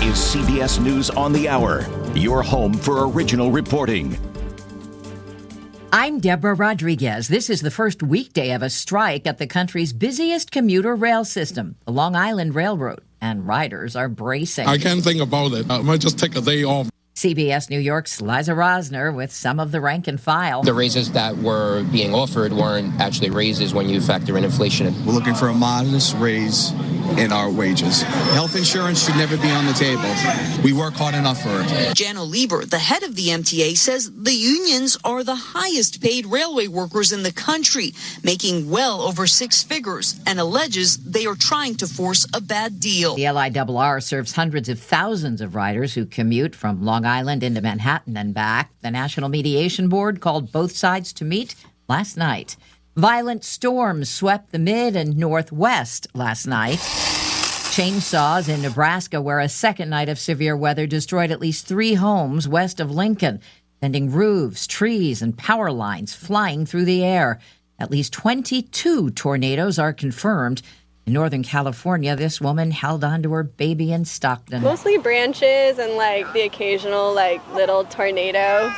is CBS News on the Hour, your home for original reporting. I'm Deborah Rodriguez. This is the first weekday of a strike at the country's busiest commuter rail system, the Long Island Railroad, and riders are bracing. I can't think about it. I might just take a day off. CBS New York's Liza Rosner with some of the rank and file. The raises that were being offered weren't actually raises when you factor in inflation. We're looking for a modest raise in our wages. Health insurance should never be on the table. We work hard enough for it. Jan Lieber, the head of the MTA, says the unions are the highest paid railway workers in the country, making well over six figures, and alleges they are trying to force a bad deal. The LIRR serves hundreds of thousands of riders who commute from Long Island into Manhattan and back. The National Mediation Board called both sides to meet last night. Violent storms swept the mid and northwest last night. Chainsaws in Nebraska, where a second night of severe weather destroyed at least 3 homes west of Lincoln, sending roofs, trees, and power lines flying through the air. At least 22 tornadoes are confirmed. In Northern California, this woman held on to her baby in Stockton. Mostly branches and the occasional little tornado.